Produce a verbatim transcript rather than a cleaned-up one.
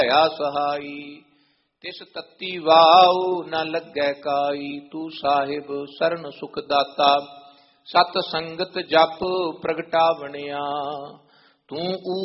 ਭਇਆ ਸਹਾਈ। ਤਿਸ ਤਤੀ ਵਾਉ ਨ ਲੱਗੈ ਕਾਈ, ਤੂੰ ਸਾਹਿਬ ਸਰਨ ਸੁਖ ਦਾਤਾ। ਸਤ ਸੰਗਤ ਜਪ ਪ੍ਰਗਟਾਵਣਿਆ, ਤੂੰ